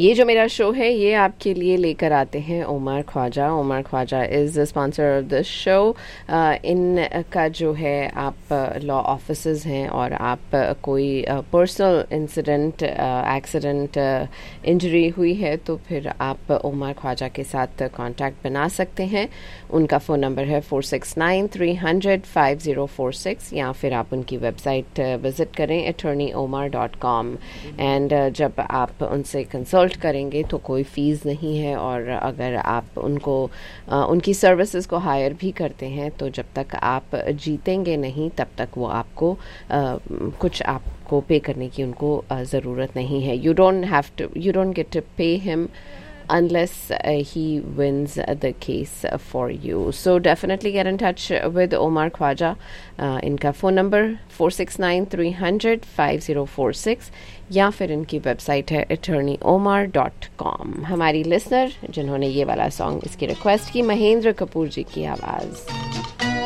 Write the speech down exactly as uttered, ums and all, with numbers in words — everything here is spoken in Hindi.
ये जो मेरा शो है ये आपके लिए लेकर आते हैं Umar Khwaja. Umar Khwaja is the sponsor of this show. इनका जो है आप लॉ ऑफिसर्स हैं और आप कोई पर्सनल इंसिडेंट एक्सीडेंट इंजरी हुई है तो फिर आप उमर ख्वाजा के साथ कांटेक्ट बना सकते हैं। उनका फ़ोन नंबर है four six nine three hundred five zero four six, या फिर आप उनकी वेबसाइट विज़िट करें attorney Omar dot com. And जब आप उनसे कंसल्ट करेंगे तो कोई फ़ीस नहीं है, और अगर आप उनको आ, उनकी सर्विसेज को हायर भी करते हैं तो जब तक आप जीतेंगे नहीं तब तक वो आपको आ, कुछ आपको पे करने की उनको ज़रूरत नहीं है। You don't have to you don't get to pay him unless uh, he wins uh, the case uh, for you. So definitely get in touch with Omar Khwaja. Uh, इनका phone number four six nine three hundred five zero four six, या फिर इनकी वेबसाइट है अटॉर्नी ओमर डॉट कॉम। हमारी लिसनर जिन्होंने ये वाला सॉन्ग इसकी रिक्वेस्ट की, महेंद्र कपूर जी की आवाज़।